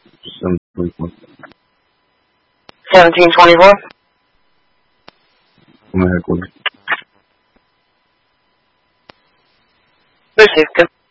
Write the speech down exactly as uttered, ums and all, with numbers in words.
seven twenty-four. seventeen twenty-four? I'm at headquarters. Received.